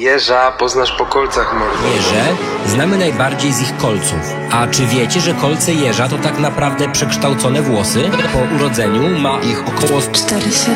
Jeża poznasz po kolcach, mordo. Jeże znamy najbardziej z ich kolców. A czy wiecie, że kolce jeża to tak naprawdę przekształcone włosy? Po urodzeniu ma ich około 400.